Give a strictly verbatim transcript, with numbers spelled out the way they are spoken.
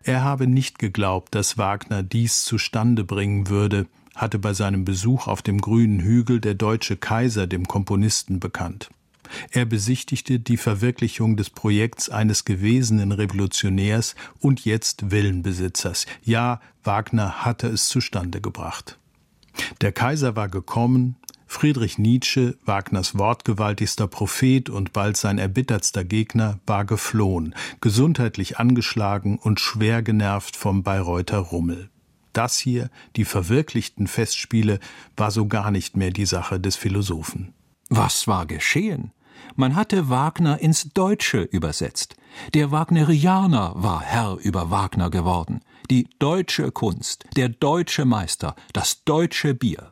Er habe nicht geglaubt, dass Wagner dies zustande bringen würde, hatte bei seinem Besuch auf dem Grünen Hügel der deutsche Kaiser dem Komponisten bekannt. Er besichtigte die Verwirklichung des Projekts eines gewesenen Revolutionärs und jetzt Villenbesitzers. Ja, Wagner hatte es zustande gebracht. Der Kaiser war gekommen, Friedrich Nietzsche, Wagners wortgewaltigster Prophet und bald sein erbittertster Gegner, war geflohen, gesundheitlich angeschlagen und schwer genervt vom Bayreuther Rummel. Das hier, die verwirklichten Festspiele, war so gar nicht mehr die Sache des Philosophen. Was war geschehen? Man hatte Wagner ins Deutsche übersetzt. Der Wagnerianer war Herr über Wagner geworden. Die deutsche Kunst, der deutsche Meister, das deutsche Bier.